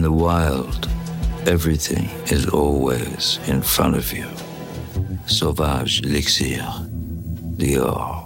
the wild, everything is always in front of you. Sauvage Elixir, Dior.